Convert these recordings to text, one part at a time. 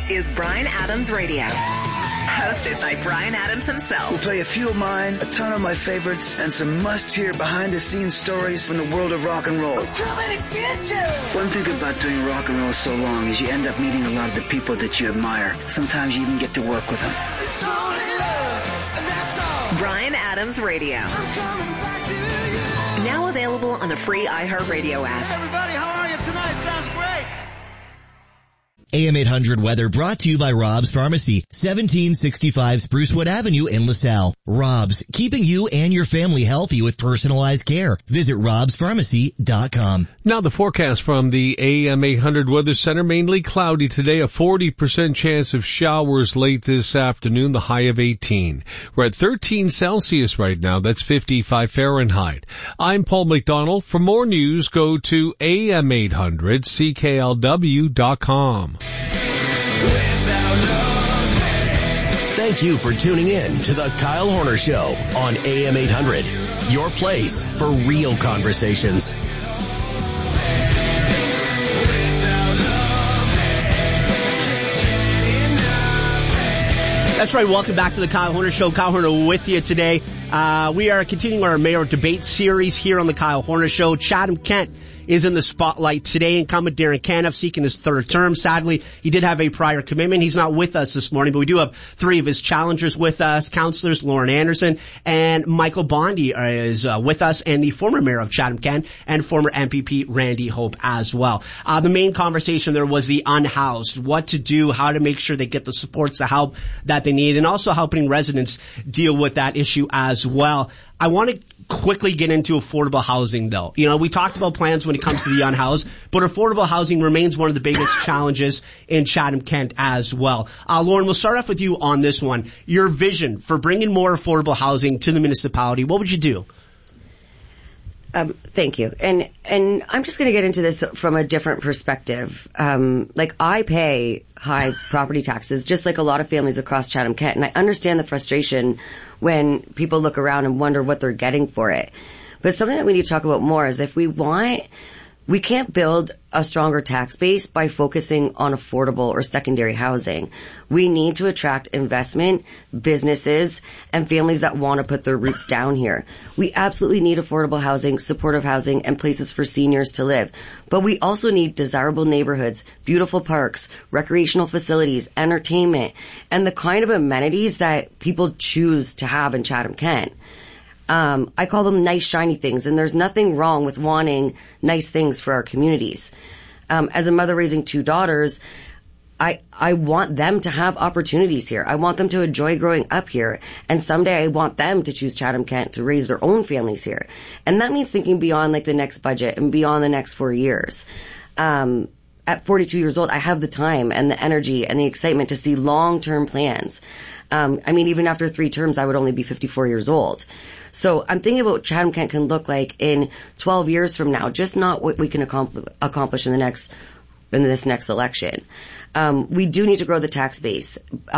is Bryan Adams Radio. Hosted by Bryan Adams himself. We'll play a few of mine, a ton of my favorites, and some must-hear behind-the-scenes stories from the world of rock and roll. Too many bitches! One thing about doing rock and roll so long is you end up meeting a lot of the people that you admire. Sometimes you even get to work with them. It's only love, and that's all. Bryan Adams Radio. I'm coming back to you. Now available on the free iHeartRadio app. Hey everybody, how are you tonight? Sounds great. AM 800 weather brought to you by Rob's Pharmacy, 1765 Sprucewood Avenue in LaSalle. Rob's, keeping you and your family healthy with personalized care. Visit robspharmacy.com. Now the forecast from the AM 800 Weather Center, mainly cloudy today, a 40% chance of showers late this afternoon, the high of 18. We're at 13 Celsius right now, that's 55 Fahrenheit. I'm Paul McDonald. For more news, go to am800cklw.com. Thank you for tuning in to the Kyle Horner Show on AM 800, your place for real conversations. That's right. Welcome back to the Kyle Horner Show. Kyle Horner with you today. We are continuing our mayor debate series here on the Kyle Horner Show. Chatham Kent is in the spotlight today. Incumbent Darren Caniff seeking his third term. Sadly, he did have a prior commitment. He's not with us this morning, but we do have three of his challengers with us. Councillors Lauren Anderson and Michael Bondi is with us, and the former mayor of Chatham Kent and former MPP Randy Hope as well. The main conversation there was the unhoused, what to do, how to make sure they get the supports, the help that they need, and also helping residents deal with that issue as well. I want to quickly get into affordable housing, though. You know, we talked about plans when it comes to the unhoused, but affordable housing remains one of the biggest challenges in Chatham Kent as well. Lauren, we'll start off with you on this one. Your vision for bringing more affordable housing to the municipality, what would you do? Thank you. And I'm just going to get into this from a different perspective. Like, I pay high property taxes, just like a lot of families across Chatham Kent, and I understand the frustration when people look around and wonder what they're getting for it. But something that we need to talk about more is we can't build a stronger tax base by focusing on affordable or secondary housing. We need to attract investment, businesses, and families that want to put their roots down here. We absolutely need affordable housing, supportive housing, and places for seniors to live. But we also need desirable neighborhoods, beautiful parks, recreational facilities, entertainment, and the kind of amenities that people choose to have in Chatham Kent. I call them nice, shiny things, and there's nothing wrong with wanting nice things for our communities. As a mother raising two daughters, I want them to have opportunities here. I want them to enjoy growing up here, and someday I want them to choose Chatham Kent to raise their own families here. And that means thinking beyond like the next budget and beyond the next 4 years. At 42 years old, I have the time and the energy and the excitement to see long-term plans. I mean, even after 3 terms, I would only be 54 years old. So I'm thinking about what Chatham Kent can look like in 12 years from now, just not what we can accomplish in this next election. We do need to grow the tax base,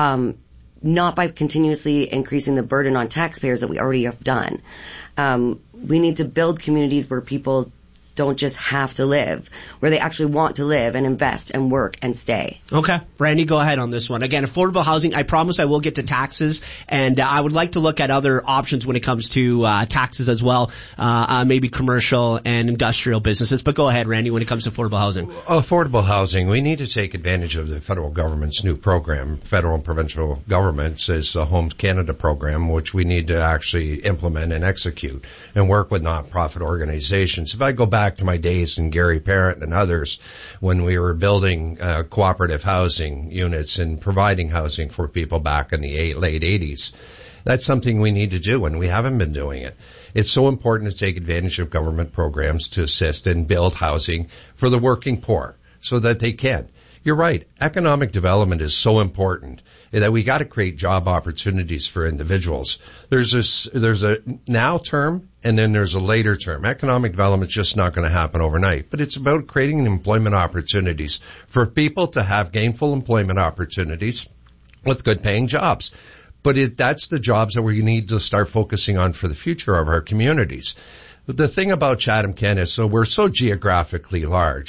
not by continuously increasing the burden on taxpayers that we already have done. We need to build communities where people don't just have to live, where they actually want to live and invest and work and stay. Okay. Randy, go ahead on this one. Again, affordable housing, I promise I will get to taxes, and I would like to look at other options when it comes to taxes as well, maybe commercial and industrial businesses. But go ahead, Randy, when it comes to affordable housing. Affordable housing, we need to take advantage of the federal government's new program. Federal and provincial governments is the Homes Canada program, which we need to actually implement and execute and work with nonprofit organizations. If I go back to my days in Gary Parent and others, when we were building cooperative housing units and providing housing for people back in the late 80s, that's something we need to do, and we haven't been doing it. It's so important to take advantage of government programs to assist and build housing for the working poor so that they can. You're right. Economic development is so important that we got to create job opportunities for individuals. There's a now term and then there's a later term. Economic development is just not going to happen overnight, but it's about creating employment opportunities for people to have gainful employment opportunities with good paying jobs. But that's the jobs that we need to start focusing on for the future of our communities. The thing about Chatham Kent is, so we're so geographically large.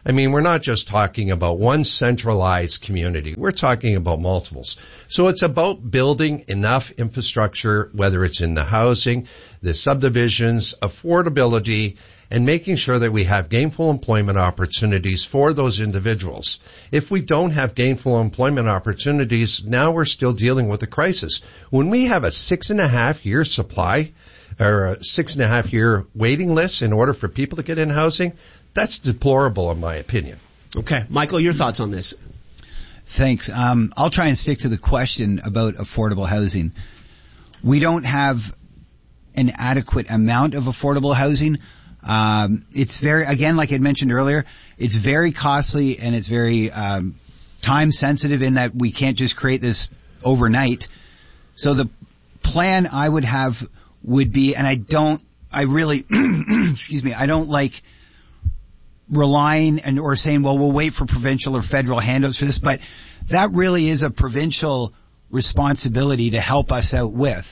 I mean, we're not just talking about one centralized community. We're talking about multiples. So it's about building enough infrastructure, whether it's in the housing, the subdivisions, affordability, and making sure that we have gainful employment opportunities for those individuals. If we don't have gainful employment opportunities, now we're still dealing with a crisis. When we have a 6.5-year supply, or a 6.5-year waiting list in order for people to get in housing, that's deplorable in my opinion. Okay. Michael, your thoughts on this? Thanks. I'll try and stick to the question about affordable housing. We don't have an adequate amount of affordable housing. It's very, again, like I mentioned earlier, it's very costly and it's very time sensitive in that we can't just create this overnight. So the plan I would have would be, and I really, excuse me, I don't like relying or saying, well, we'll wait for provincial or federal handouts for this, but that really is a provincial responsibility to help us out with.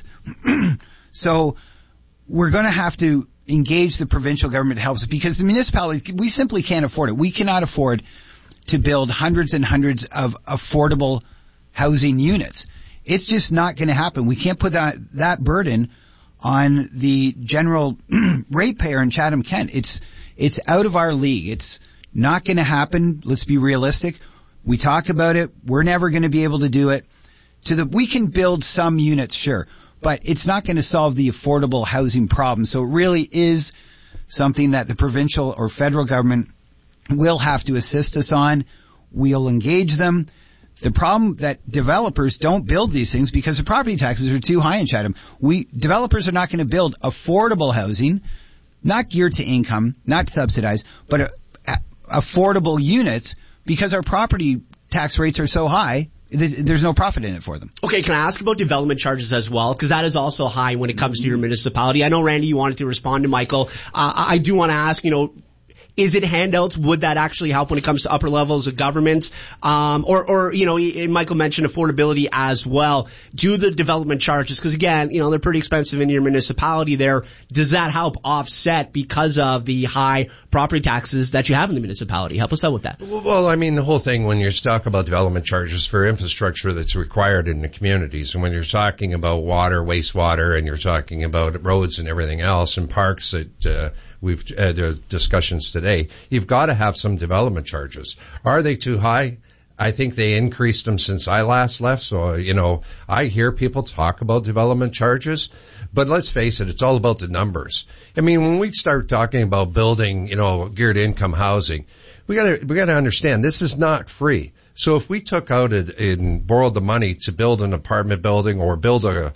So we're going to have to engage the provincial government to help us, because the municipality, we simply can't afford it. We cannot afford to build hundreds and hundreds of affordable housing units. It's just not going to happen. We can't put that burden on the general ratepayer in Chatham-Kent. It's out of our league. It's not going to happen. Let's be realistic. We talk about it. We're never going to be able to do it. We can build some units, sure, but it's not going to solve the affordable housing problem. So it really is something that the provincial or federal government will have to assist us on. We'll engage them. The problem that developers don't build these things because the property taxes are too high in Chatham. Developers are not going to build affordable housing, not geared to income, not subsidized, but affordable units because our property tax rates are so high. There's no profit in it for them. Okay, can I ask about development charges as well? Because that is also high when it comes to your municipality. I know, Randy, you wanted to respond to Michael. I do want to ask, is it handouts? Would that actually help when it comes to upper levels of governments? Or Michael mentioned affordability as well. Do the development charges, because again, they're pretty expensive in your municipality there. Does that help offset because of the high property taxes that you have in the municipality? Help us out with that. Well, I mean, the whole thing when you talk about development charges for infrastructure that's required in the communities, and when you're talking about water, wastewater, and you're talking about roads and everything else, and parks that, we've had discussions today, you've got to have some development charges. Are they too high? I think they increased them since I last left. So, I hear people talk about development charges, but let's face it, it's all about the numbers. I mean, when we start talking about building, geared income housing, we gotta understand this is not free. So if we took out and borrowed the money to build an apartment building or build a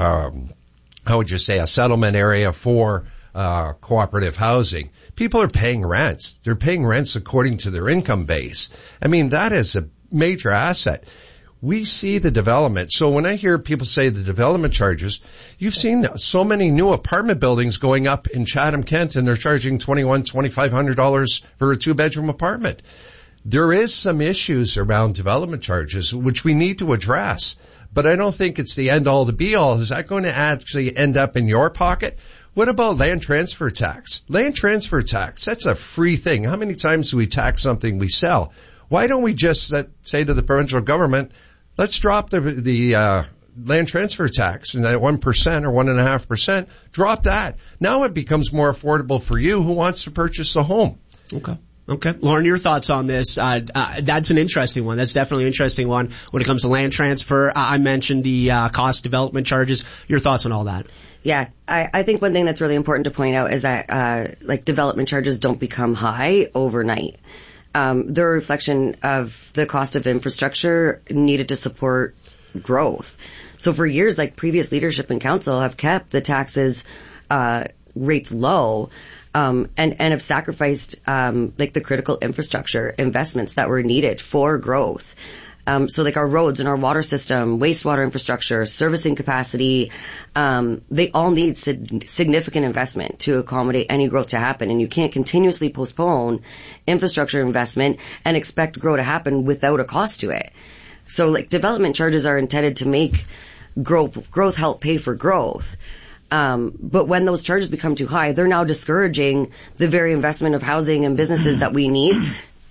settlement area for cooperative housing, people are paying rents. They're paying rents according to their income base. I mean, that is a major asset. We see the development. So when I hear people say the development charges, you've seen so many new apartment buildings going up in Chatham-Kent, and they're charging $2,500 for a 2-bedroom apartment. There is some issues around development charges, which we need to address. But I don't think it's the end-all to be-all. Is that going to actually end up in your pocket? What about land transfer tax? Land transfer tax, that's a free thing. How many times do we tax something we sell? Why don't we just say to the provincial government, let's drop the land transfer tax and that 1% or 1.5%, drop that. Now it becomes more affordable for you who wants to purchase a home. Okay. Lauren, your thoughts on this? That's an interesting one. That's definitely an interesting one when it comes to land transfer. I mentioned the cost development charges. Your thoughts on all that? Yeah, I think one thing that's really important to point out is that development charges don't become high overnight. They're a reflection of the cost of infrastructure needed to support growth. So for years, previous leadership in council have kept the taxes rates low. And have sacrificed, the critical infrastructure investments that were needed for growth. So our roads and our water system, wastewater infrastructure, servicing capacity, they all need significant investment to accommodate any growth to happen. And you can't continuously postpone infrastructure investment and expect growth to happen without a cost to it. So development charges are intended to make growth help pay for growth. But when those charges become too high, they're now discouraging the very investment of housing and businesses that we need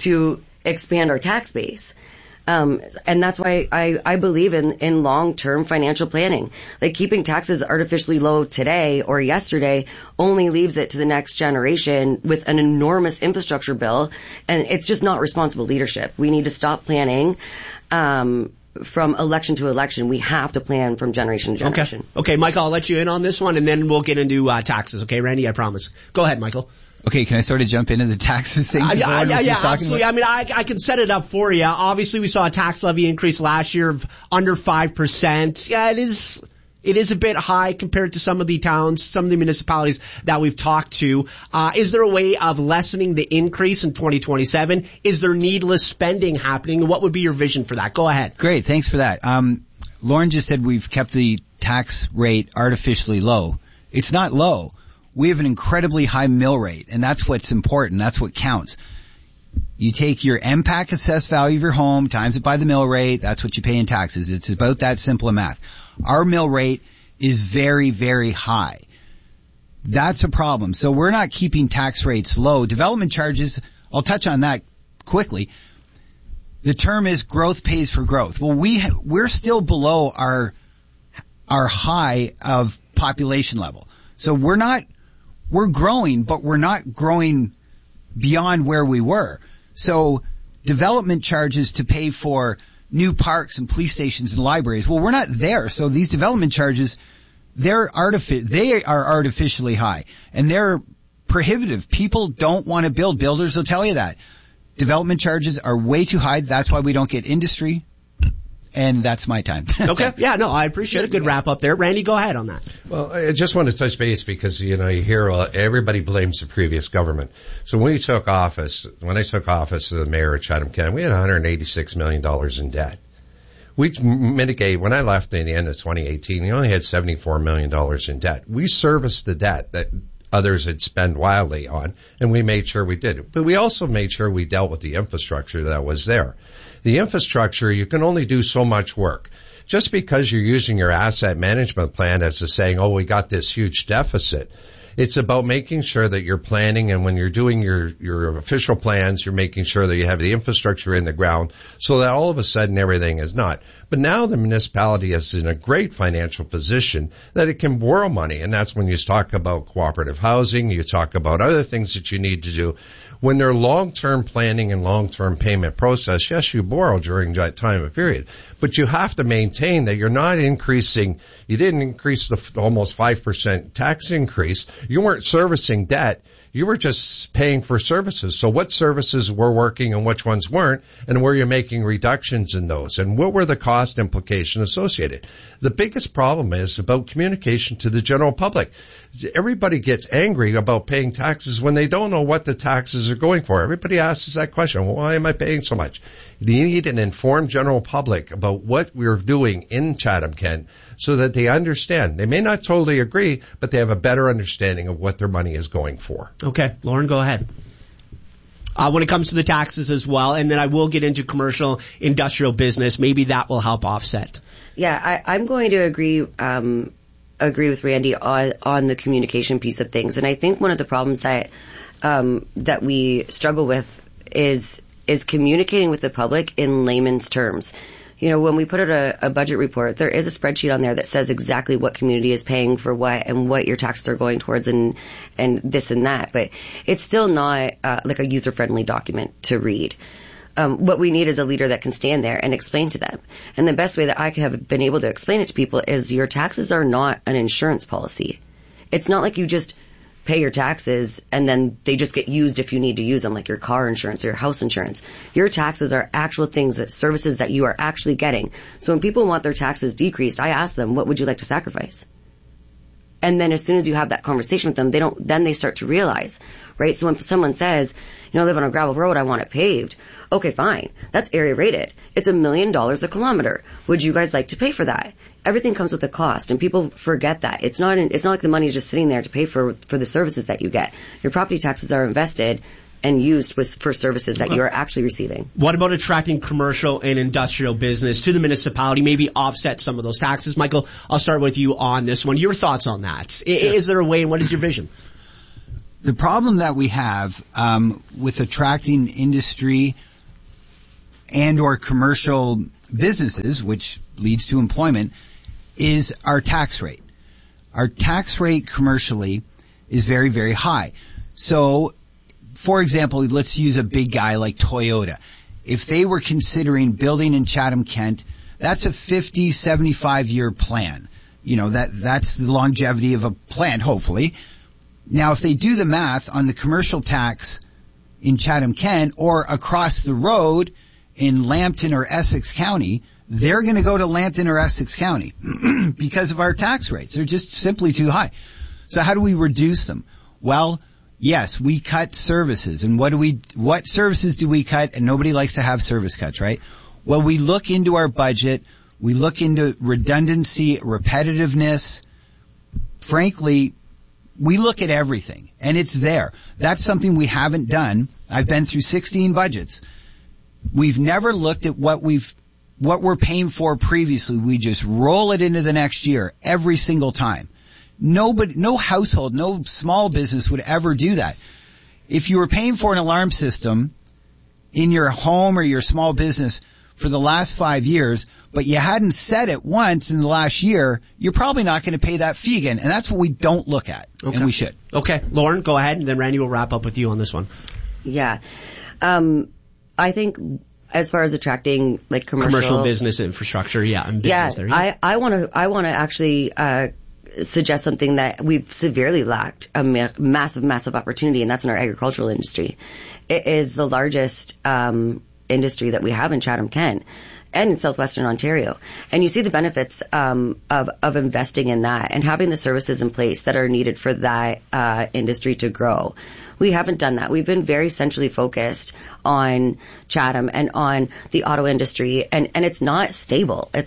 to expand our tax base. And that's why I believe in long-term financial planning. Like keeping taxes artificially low today or yesterday only leaves it to the next generation with an enormous infrastructure bill. And it's just not responsible leadership. We need to stop planning, from election to election. We have to plan from generation to generation. Okay, Michael, I'll let you in on this one and then we'll get into taxes. Okay, Randy, I promise. Go ahead, Michael. Okay, can I sort of jump into the taxes thing? Yeah, absolutely. I mean, I can set it up for you. Obviously, we saw a tax levy increase last year of under 5%. Yeah, it is a bit high compared to some of the towns, some of the municipalities that we've talked to. Is there a way of lessening the increase in 2027? Is there needless spending happening? What would be your vision for that? Go ahead. Great, thanks for that. Lauren just said we've kept the tax rate artificially low. It's not low. We have an incredibly high mill rate, and that's what's important. That's what counts. You take your MPAC assessed value of your home, times it by the mill rate, that's what you pay in taxes. It's about that simple of math. Our mill rate is very, very high. That's a problem. So we're not keeping tax rates low. Development charges, I'll touch on that quickly. The term is growth pays for growth. Well, we're still below our high of population level. So we're growing, but we're not growing beyond where we were. So development charges to pay for new parks and police stations and libraries, well, we're not there. So these development charges, they are artificially high and they're prohibitive. People don't want to build. Builders will tell you that. Development charges are way too high. That's why we don't get industry. And that's my time. Okay. Yeah, no, I appreciate a good wrap up there. Randy, go ahead on that. Well, I just want to touch base because, you hear everybody blames the previous government. So when I took office as the mayor of Chatham-Kent, we had $186 million in debt. We mitigate, when I left in the end of 2018, we only had $74 million in debt. We serviced the debt that others had spent wildly on, and we made sure we did it. But we also made sure we dealt with the infrastructure that was there. The infrastructure, you can only do so much work. Just because you're using your asset management plan as a saying, oh, we got this huge deficit. It's about making sure that you're planning, and when you're doing your official plans, you're making sure that you have the infrastructure in the ground so that all of a sudden everything is not. But now the municipality is in a great financial position that it can borrow money, and that's when you talk about cooperative housing, you talk about other things that you need to do. When they're long-term planning and long-term payment process, yes, you borrow during that time of period, but you have to maintain that you're not increasing. You didn't increase the almost 5% tax increase. You weren't servicing debt. You were just paying for services. So what services were working and which ones weren't, and were you making reductions in those? And what were the cost implications associated? The biggest problem is about communication to the general public. Everybody gets angry about paying taxes when they don't know what the taxes are going for. Everybody asks that question, well, why am I paying so much? You need an informed general public about what we're doing in Chatham-Kent so that they understand. They may not totally agree, but they have a better understanding of what their money is going for. Okay, Lauren, go ahead. When it comes to the taxes as well, and then I will get into commercial, industrial business, maybe that will help offset. Yeah, I'm going to agree with Randy on the communication piece of things. And I think one of the problems that we struggle with is communicating with the public in layman's terms. When we put out a budget report, there is a spreadsheet on there that says exactly what community is paying for what and what your taxes are going towards and this and that. But it's still not like a user-friendly document to read. What we need is a leader that can stand there and explain to them. And the best way that I have been able to explain it to people is your taxes are not an insurance policy. It's not like you just pay your taxes and then they just get used if you need to use them, like your car insurance or your house insurance. Your taxes are actual things, services that you are actually getting. So when people want their taxes decreased, I ask them, what would you like to sacrifice? And then as soon as you have that conversation with them, then they start to realize, right? So when someone says, I live on a gravel road, I want it paved. Okay, fine. That's area rated. It's $1 million a kilometer. Would you guys like to pay for that? Everything comes with a cost, and people forget that. It's not like the money is just sitting there to pay for the services that you get. Your property taxes are invested and used for services that you are actually receiving. What about attracting commercial and industrial business to the municipality, maybe offset some of those taxes? Michael, I'll start with you on this one. Your thoughts on that. Sure. Is there a way, and what is your vision? The problem that we have with attracting industry and or commercial businesses, which leads to employment, is our tax rate. Our tax rate commercially is very, very high. So, for example, let's use a big guy like Toyota. If they were considering building in Chatham-Kent, that's a 50, 75-year plan. You know, that's the longevity of a plan, hopefully. Now, if they do the math on the commercial tax in Chatham-Kent or across the road in Lambton or Essex County, they're going to go to Lambton or Essex County because of our tax rates. They're just simply too high. So how do we reduce them? Well, yes, we cut services. And what services do we cut? And nobody likes to have service cuts, right? Well, we look into our budget. We look into redundancy, repetitiveness. Frankly, we look at everything, and it's there. That's something we haven't done. I've been through 16 budgets. We've never looked at what we're paying for previously. We just roll it into the next year every single time. Nobody, no household, no small business would ever do that. If you were paying for an alarm system in your home or your small business for the last 5 years, but you hadn't set it once in the last year, you're probably not going to pay that fee again. And that's what we don't look at. Okay. And we should. Okay. Lauren, go ahead, and then Randy will wrap up with you on this one. Yeah. I think as far as attracting like commercial business infrastructure, and business there. Yeah. I want to actually suggest something that we've severely lacked a massive opportunity, and that's in our agricultural industry. It is the largest industry that we have in Chatham-Kent and in southwestern Ontario. And you see the benefits of investing in that and having the services in place that are needed for that industry to grow. We haven't done that. We've been very centrally focused on Chatham and on the auto industry, and it's not stable. It's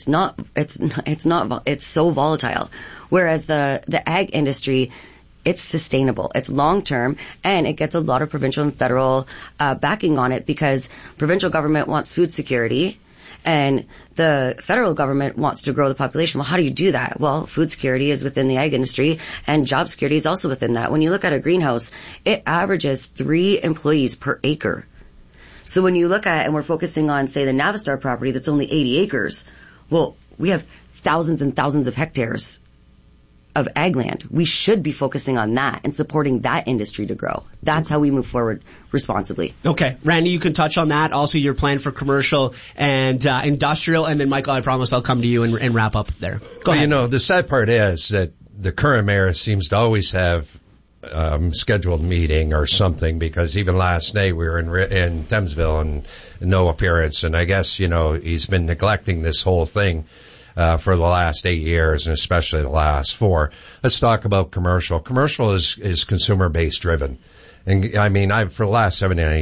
so volatile. Whereas the ag industry, it's sustainable, it's long-term, and it gets a lot of provincial and federal backing on it because provincial government wants food security and the federal government wants to grow the population. Well, how do you do that? Well, food security is within the ag industry and job security is also within that. When you look at a greenhouse, it averages 3 employees per acre. So when you look at, and we're focusing on, say, the Navistar property that's only 80 acres, well, we have thousands and thousands of hectares of ag land. We should be focusing on that and supporting that industry to grow. That's how we move forward responsibly. Okay. Randy, you can touch on that. Also, your plan for commercial and industrial. And then, Michael, I promise I'll come to you and wrap up there. Go ahead. You know, the sad part is that the current mayor seems to always have scheduled meeting or something, because even last night we were in Thamesville and no appearance. And I guess, you know, he's been neglecting this whole thing for the last 8 years, and especially the last 4. Let's talk about commercial. Commercial is consumer-based driven. And I mean, for the last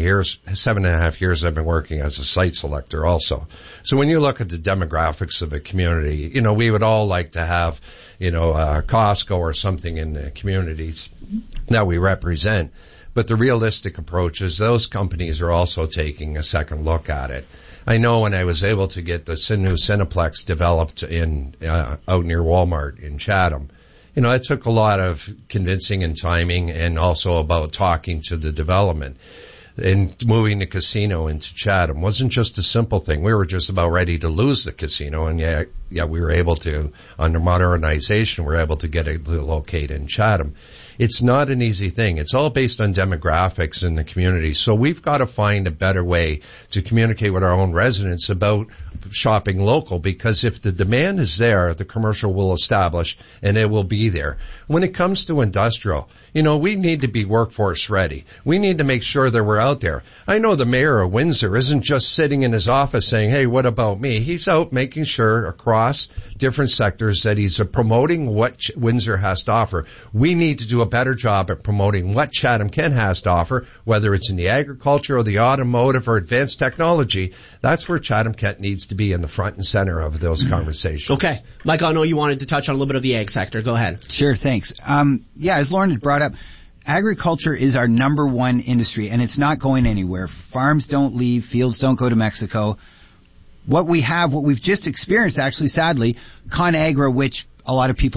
7.5 years, I've been working as a site selector also. So when you look at the demographics of a community, you know, we would all like to have, you know, Costco or something in the communities that we represent. But the realistic approach is those companies are also taking a second look at it. I know when I was able to get the new Cineplex developed in out near Walmart in Chatham, you know, it took a lot of convincing and timing, and also about talking to the development. And moving the casino into Chatham wasn't just a simple thing. We were just about ready to lose the casino, and yeah, we were able to, under modernization, we're able to get it to locate in Chatham. It's not an easy thing. It's all based on demographics in the community. So we've got to find a better way to communicate with our own residents about shopping local, because if the demand is there, the commercial will establish and it will be there. When it comes to industrial, you know, we need to be workforce ready. We need to make sure that we're out there. I know the mayor of Windsor isn't just sitting in his office saying, hey, what about me? He's out making sure across different sectors that he's promoting what Windsor has to offer. We need to do a better job at promoting what Chatham-Kent has to offer, whether it's in the agriculture or the automotive or advanced technology. That's where Chatham-Kent needs to be in the front and center of those conversations. Okay. Michael, I know you wanted to touch on a little bit of the ag sector. Go ahead. Sure, thanks. As Lauren had brought up, agriculture is our number one industry, and it's not going anywhere. Farms don't leave, fields don't go to Mexico. What we've just experienced, actually, sadly, ConAgra, which a lot of people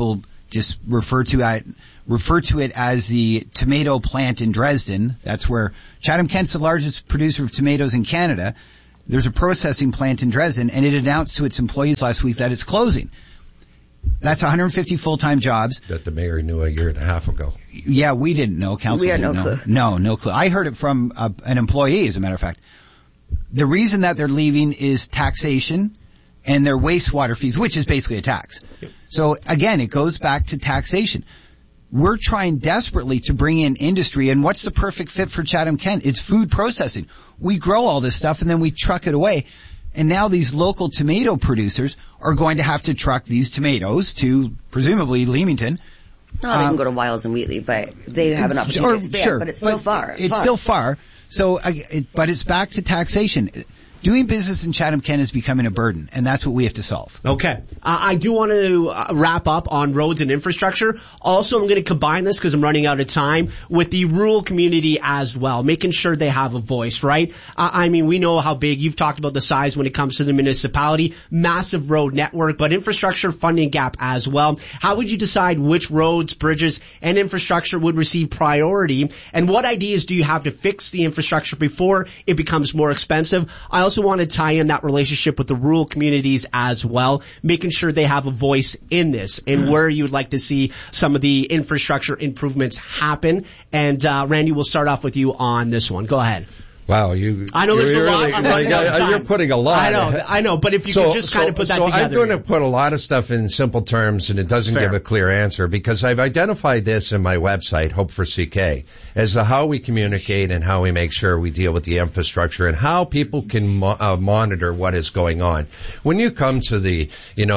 just refer to it as the tomato plant in Dresden. That's where Chatham-Kent's the largest producer of tomatoes in Canada. There's a processing plant in Dresden, and it announced to its employees last week that it's closing. That's 150 full-time jobs. That the mayor knew a year and a half ago. Yeah, we didn't know. Council we had didn't no know. clue. No clue. I heard it from an employee, as a matter of fact. The reason that they're leaving is taxation and their wastewater fees, which is basically a tax. Yep. So again, it goes back to taxation. We're trying desperately to bring in industry, and what's the perfect fit for Chatham-Kent? It's food processing. We grow all this stuff and then we truck it away. And now these local tomato producers are going to have to truck these tomatoes to presumably Leamington. No, they can go to Wiles and Wheatley, but they have an opportunity to expand, sure, but it's still far. It's still far. So, but it's back to taxation. Doing business in Chatham-Kent is becoming a burden, and that's what we have to solve. Okay. I do want to wrap up on roads and infrastructure. Also, I'm going to combine this because I'm running out of time with the rural community as well, making sure they have a voice, right? I mean, we know how big, you've talked about the size when it comes to the municipality, massive road network, but infrastructure funding gap as well. How would you decide which roads, bridges, and infrastructure would receive priority? And what ideas do you have to fix the infrastructure before it becomes more expensive? I also want to tie in that relationship with the rural communities as well, making sure they have a voice in this and where you would like to see some of the infrastructure improvements happen. And Randy, we'll start off with you on this one. Go ahead. Wow, I know there's a lot. You're putting a lot. I know, but if you could just kind of put that together. I'm going to put a lot of stuff in simple terms, and it doesn't give a clear answer, because I've identified this in my website, Hope for CK, as to how we communicate and how we make sure we deal with the infrastructure and how people can monitor what is going on. When you come to the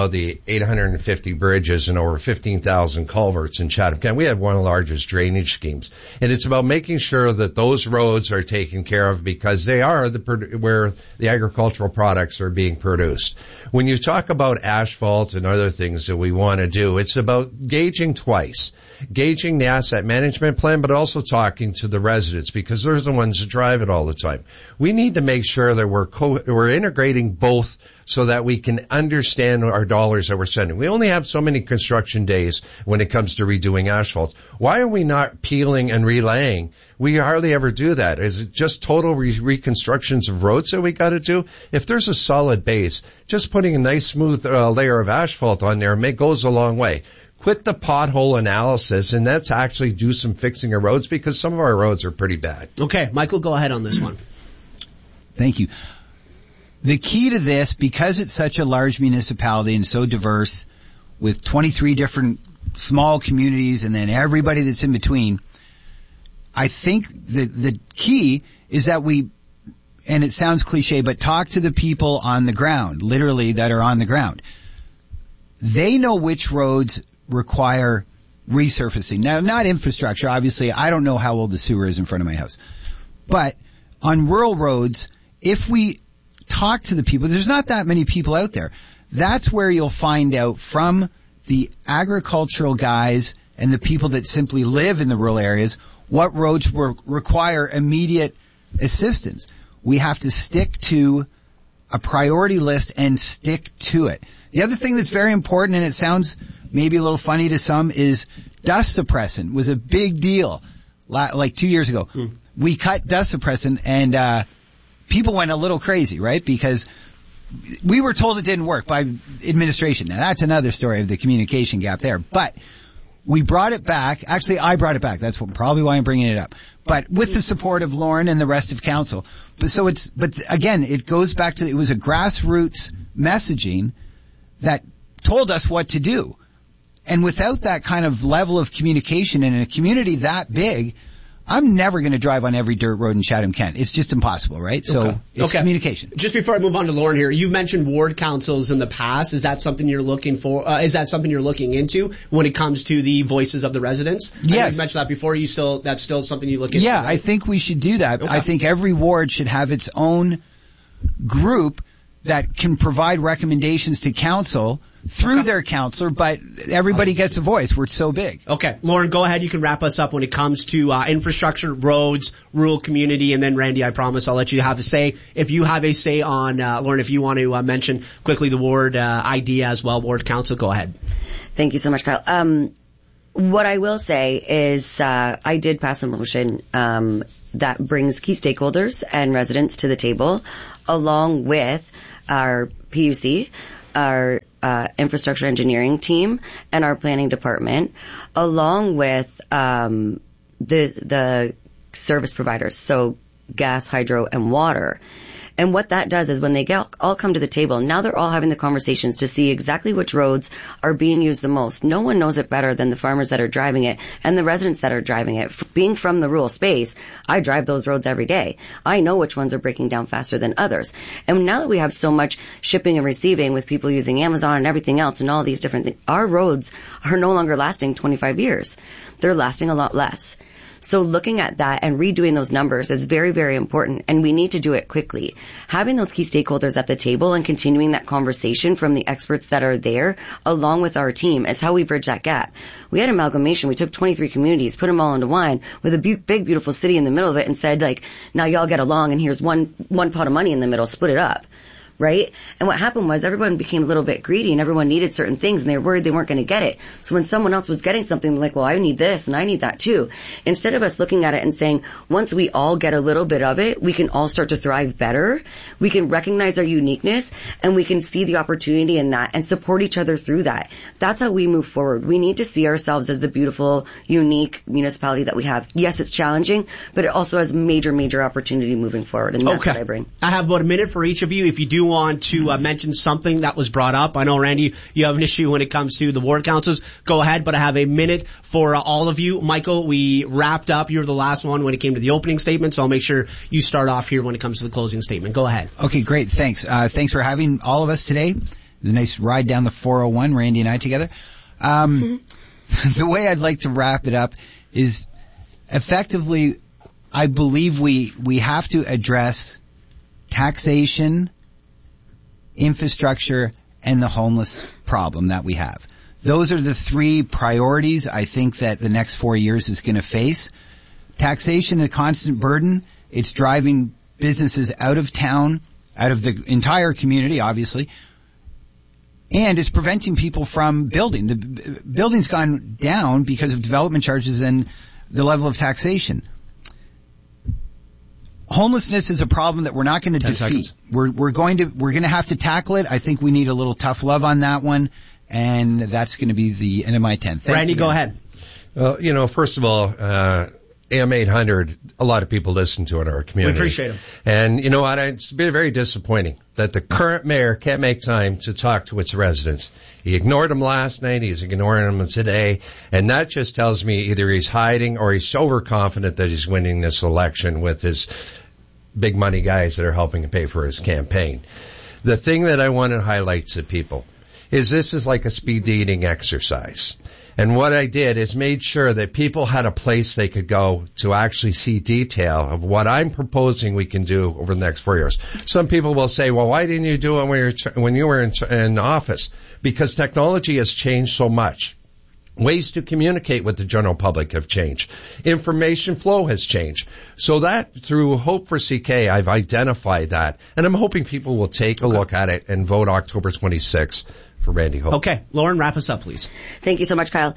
850 bridges and over 15,000 culverts in Chatham-Kent, we have one of the largest drainage schemes, and it's about making sure that those roads are taken care of, because they are where the agricultural products are being produced. When you talk about asphalt and other things that we want to do, it's about gauging twice. Gauging the asset management plan, but also talking to the residents, because they're the ones that drive it all the time. We need to make sure that we're integrating both so that we can understand our dollars that we're spending. We only have so many construction days when it comes to redoing asphalt. Why are we not peeling and relaying? We hardly ever do that. Is it just total reconstructions of roads that we got to do? If there's a solid base, just putting a nice smooth layer of asphalt on there goes a long way. Quit the pothole analysis, and let's actually do some fixing of roads, because some of our roads are pretty bad. Okay, Michael, go ahead on this one. Thank you. The key to this, because it's such a large municipality and so diverse, with 23 different small communities and then everybody that's in between, I think the key is that we, and it sounds cliche, but talk to the people on the ground, literally that are on the ground. They know which roads require resurfacing. Now, not infrastructure, obviously. I don't know how old the sewer is in front of my house. But on rural roads, if we talk to the people, there's not that many people out there. That's where you'll find out from the agricultural guys and the people that simply live in the rural areas what roads require immediate assistance. We have to stick to a priority list and stick to it. The other thing that's very important, and it sounds maybe a little funny to some, is dust suppressant was a big deal like 2 years ago. We cut dust suppressant, and people went a little crazy, right? Because we were told it didn't work by administration. Now, that's another story of the communication gap there. But we brought it back. Actually, I brought it back. That's probably why I'm bringing it up. But with the support of Lauren and the rest of council. But again, it goes back to, it was a grassroots messaging that told us what to do. And without that kind of level of communication in a community that big, I'm never going to drive on every dirt road in Chatham-Kent. It's just impossible, right? So it's communication. Just before I move on to Lauren here, you've mentioned ward councils in the past. Is that something you're looking for? Is that something you're looking into when it comes to the voices of the residents? Yes. You mentioned that before. That's still something you look into? Yeah, right? I think we should do that. Okay. I think every ward should have its own group that can provide recommendations to council through their counselor, but everybody gets a voice. We're so big. Okay. Lauren, go ahead. You can wrap us up when it comes to infrastructure, roads, rural community, and then Randy, I promise I'll let you have a say. If you have a say on, Lauren, if you want to mention quickly the ward idea as well, ward council, go ahead. Thank you so much, Kyle. What I will say is I did pass a motion that brings key stakeholders and residents to the table, along with our PUC, our infrastructure engineering team, and our planning department, along with the service providers, so gas, hydro, and water. And what that does is when they all come to the table, now they're all having the conversations to see exactly which roads are being used the most. No one knows it better than the farmers that are driving it and the residents that are driving it. Being from the rural space, I drive those roads every day. I know which ones are breaking down faster than others. And now that we have so much shipping and receiving with people using Amazon and everything else and all these different things, our roads are no longer lasting 25 years. They're lasting a lot less. So looking at that and redoing those numbers is very, very important, and we need to do it quickly. Having those key stakeholders at the table and continuing that conversation from the experts that are there, along with our team, is how we bridge that gap. We had amalgamation. We took 23 communities, put them all into one, with a big, beautiful city in the middle of it, and said, like, now y'all get along, and here's one pot of money in the middle, split it up. Right? And what happened was everyone became a little bit greedy and everyone needed certain things and they were worried they weren't going to get it. So when someone else was getting something, they're like, well, I need this and I need that too. Instead of us looking at it and saying, once we all get a little bit of it, we can all start to thrive better. We can recognize our uniqueness and we can see the opportunity in that and support each other through that. That's how we move forward. We need to see ourselves as the beautiful, unique municipality that we have. Yes, it's challenging, but it also has major opportunity moving forward. And that's what I bring. I have about a minute for each of you. If you do want to mention something that was brought up, I know, Randy, you have an issue when it comes to the ward councils. Go ahead, but I have a minute for all of you. Michael, we wrapped up. You're the last one when it came to the opening statement, so I'll make sure you start off here when it comes to the closing statement. Go ahead. Okay, great. Thanks. Thanks for having all of us today. It was a nice ride down the 401, Randy and I together. The way I'd like to wrap it up is effectively, I believe we have to address taxation, infrastructure, and the homeless problem that we have. Those are the three priorities I think that the next 4 years is going to face. Taxation, a constant burden. It's driving businesses out of town, out of the entire community, obviously. And it's preventing people from building. The building's gone down because of development charges and the level of taxation. Homelessness is a problem that we're not going to defeat. We're going to have to tackle it. I think we need a little tough love on that one, and that's going to be the end of my 10. Thanks Randy, again. go ahead. Well, first of all, AM 800, a lot of people listen to it in our community. We appreciate them. And you know what? It's been very disappointing that the current mayor can't make time to talk to its residents. He ignored them last night. He's ignoring them today. And that just tells me either he's hiding or he's overconfident that he's winning this election with his big money guys that are helping to pay for his campaign. The thing that I want to highlight to people is this is like a speed dating exercise. And what I did is made sure that people had a place they could go to actually see detail of what I'm proposing we can do over the next 4 years. Some people will say, well, why didn't you do it when you were in office? Because technology has changed so much. Ways to communicate with the general public have changed. Information flow has changed. So that, through Hope for CK, I've identified that. And I'm hoping people will take a look at it and vote October 26th for Randy Hope. Okay. Lauren, wrap us up, please. Thank you so much, Kyle.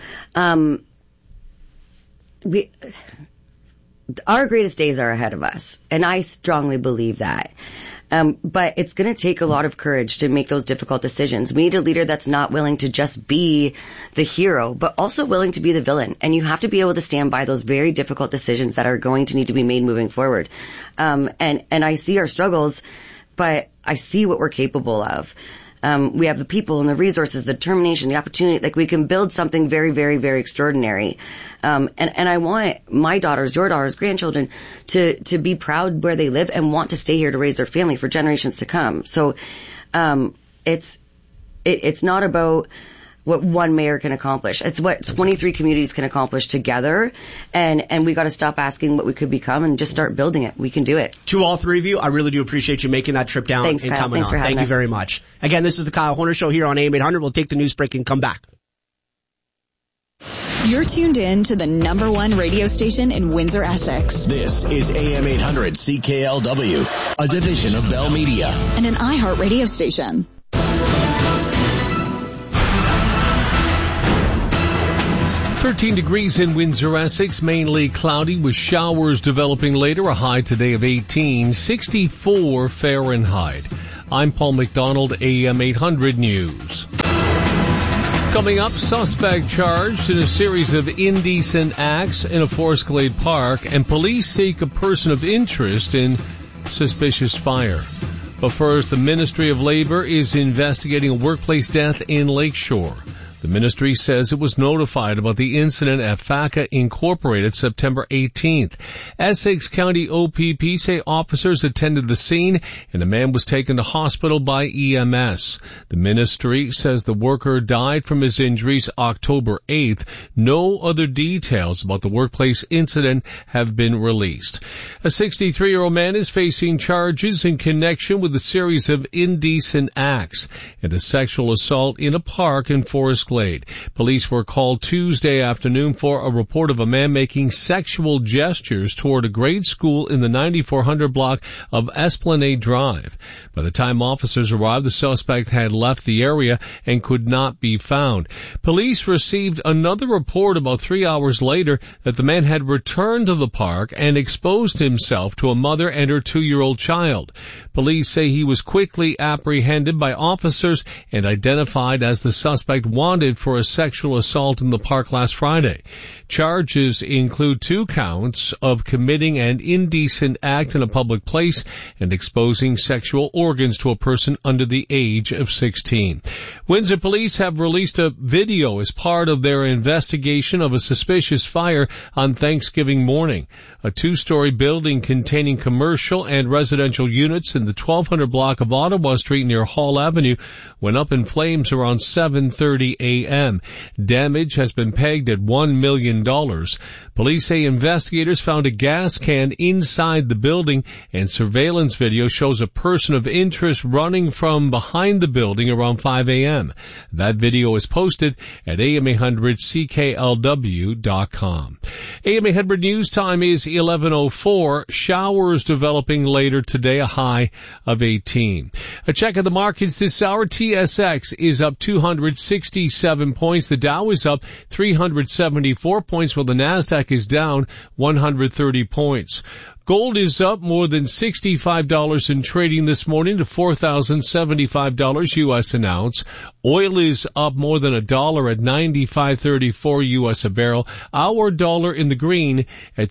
Our greatest days are ahead of us, and I strongly believe that. But it's going to take a lot of courage to make those difficult decisions. We need a leader that's not willing to just be the hero, but also willing to be the villain. And you have to be able to stand by those very difficult decisions that are going to need to be made moving forward. And I see our struggles, but I see what we're capable of. We have the people and the resources, the determination, the opportunity. Like, we can build something very, very, very extraordinary. And I want my daughters, your daughters, grandchildren to be proud where they live and want to stay here to raise their family for generations to come. So, it's not about what one mayor can accomplish. It's what 23 communities can accomplish together. And we got to stop asking what we could become and just start building it. We can do it. To all three of you, I really do appreciate you making that trip down. Thanks, and Kyle. coming Thanks on. for having Thank us. you very much. Again, this is the Kyle Horner Show here on AM 800. We'll take the news break and come back. You're tuned in to the #1 radio station in Windsor, Essex. This is AM 800 CKLW, a division of Bell Media. And an iHeart radio station. 13 degrees in Windsor, Essex, mainly cloudy with showers developing later, a high today of 18, 64 Fahrenheit. I'm Paul McDonald, AM 800 News. Coming up, suspect charged in a series of indecent acts in a Forest Glade park, and police seek a person of interest in suspicious fire. But first, the Ministry of Labor is investigating a workplace death in Lakeshore. The ministry says it was notified about the incident at FACA Incorporated September 18th. Essex County OPP say officers attended the scene and a man was taken to hospital by EMS. The ministry says the worker died from his injuries October 8th. No other details about the workplace incident have been released. A 63-year-old man is facing charges in connection with a series of indecent acts and a sexual assault in a park in Forest Glade. Police were called Tuesday afternoon for a report of a man making sexual gestures toward a grade school in the 9400 block of Esplanade Drive. By the time officers arrived, the suspect had left the area and could not be found. Police received another report about 3 hours later that the man had returned to the park and exposed himself to a mother and her 2-year-old child. Police say he was quickly apprehended by officers and identified as the suspect wanted for a sexual assault in the park last Friday. Charges include 2 counts of committing an indecent act in a public place and exposing sexual organs to a person under the age of 16. Windsor police have released a video as part of their investigation of a suspicious fire on Thanksgiving morning. A 2-story building containing commercial and residential units in the 1200 block of Ottawa Street near Hall Avenue went up in flames around 7:30 a.m. Damage has been pegged at $1 million. Police say investigators found a gas can inside the building, and surveillance video shows a person of interest running from behind the building around 5 a.m. That video is posted at am800cklw.com. AM 800 News Time is 11:04. Showers developing later today, a high of 18. A check of the markets this hour. TSX is up 267 points. The Dow is up 374 points, while the Nasdaq is down 130 points. Gold is up more than $65 in trading this morning to $4,075 U.S. an ounce. Oil is up more than $1 at $95.34 U.S. a barrel. Our dollar in the green at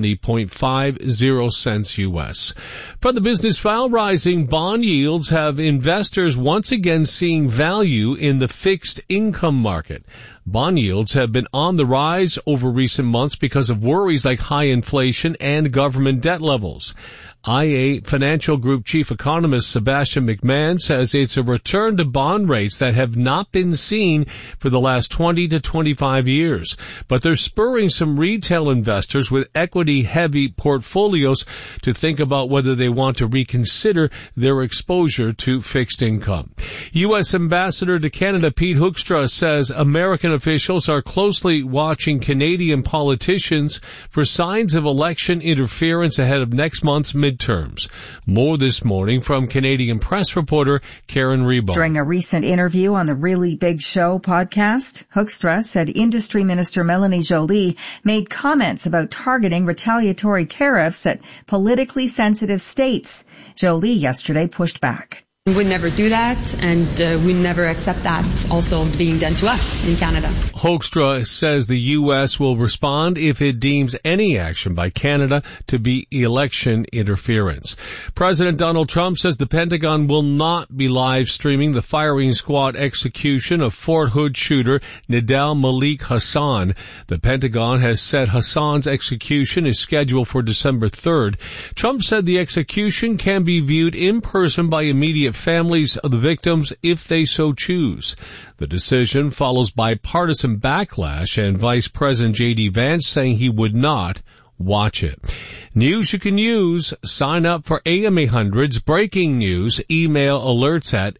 70.50 cents U.S. From the business file, rising bond yields have investors once again seeing value in the fixed income market. Bond yields have been on the rise over recent months because of worries like high inflation and government debt levels. IA Financial Group Chief Economist Sebastian McMahon says it's a return to bond rates that have not been seen for the last 20 to 25 years. But they're spurring some retail investors with equity-heavy portfolios to think about whether they want to reconsider their exposure to fixed income. U.S. Ambassador to Canada Pete Hoekstra says American officials are closely watching Canadian politicians for signs of election interference ahead of next month's midterms. More this morning from Canadian press reporter Karen Rebo. During a recent interview on the Really Big Show podcast, Hoekstra said Industry Minister Melanie Joly made comments about targeting retaliatory tariffs at politically sensitive states. Joly yesterday pushed back. We would never do that, and we never accept that also being done to us in Canada. Hoekstra says the U.S. will respond if it deems any action by Canada to be election interference. President Donald Trump says the Pentagon will not be live streaming the firing squad execution of Fort Hood shooter Nidal Malik Hassan. The Pentagon has said Hassan's execution is scheduled for December 3rd. Trump said the execution can be viewed in person by immediate families of the victims if they so choose. The decision follows bipartisan backlash and Vice President J.D. Vance saying he would not watch it. News you can use. Sign up for AM 800's breaking news email alerts at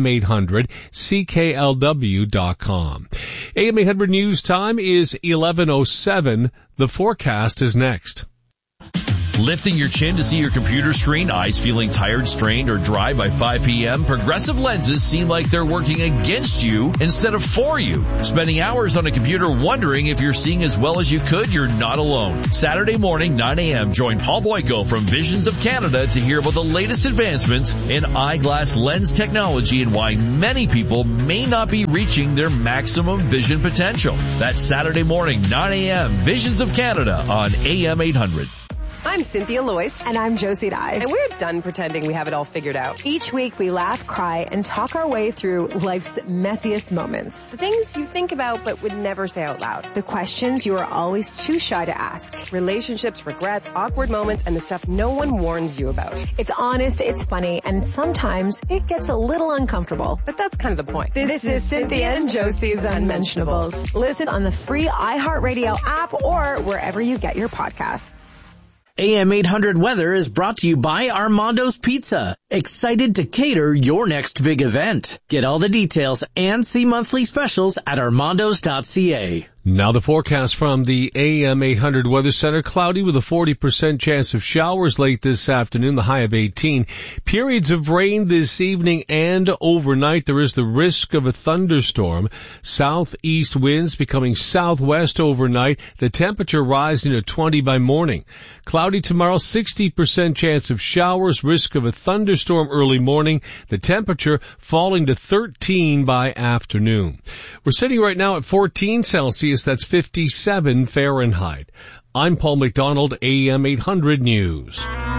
am800cklw.com. AM 800 News Time is 11:07. The forecast is next. Lifting your chin to see your computer screen, eyes feeling tired, strained, or dry by 5 p.m.? Progressive lenses seem like they're working against you instead of for you. Spending hours on a computer wondering if you're seeing as well as you could? You're not alone. Saturday morning, 9 a.m., join Paul Boyko from Visions of Canada to hear about the latest advancements in eyeglass lens technology and why many people may not be reaching their maximum vision potential. That's Saturday morning, 9 a.m., Visions of Canada on AM 800. I'm Cynthia Loyce. And I'm Josie Dye. And we're done pretending we have it all figured out. Each week we laugh, cry, and talk our way through life's messiest moments. The things you think about but would never say out loud. The questions you are always too shy to ask. Relationships, regrets, awkward moments, and the stuff no one warns you about. It's honest, it's funny, and sometimes it gets a little uncomfortable. But that's kind of the point. This is Cynthia and Josie's Unmentionables. Listen on the free iHeartRadio app or wherever you get your podcasts. AM 800 Weather is brought to you by Armando's Pizza. Excited to cater your next big event. Get all the details and see monthly specials at armandos.ca. Now the forecast from the AM 800 Weather Center. Cloudy with a 40% chance of showers late this afternoon, the high of 18. Periods of rain this evening and overnight. There is the risk of a thunderstorm. Southeast winds becoming southwest overnight. The temperature rising to 20 by morning. Cloudy tomorrow, 60% chance of showers, risk of a thunderstorm early morning. The temperature falling to 13 by afternoon. We're sitting right now at 14 Celsius. That's 57 Fahrenheit. I'm Paul McDonald, AM 800 News.